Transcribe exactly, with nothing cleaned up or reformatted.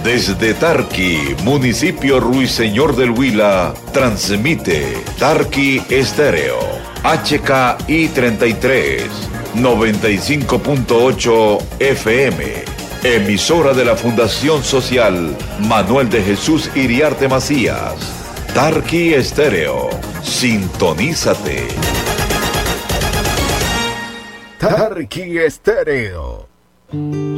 Desde Tarqui, municipio Ruiseñor del Huila, transmite Tarqui Estéreo, H K I treinta y tres, noventa y cinco punto ocho F M, emisora de la Fundación Social Manuel de Jesús Iriarte Macías. Tarqui Estéreo, sintonízate. Tarqui Estéreo.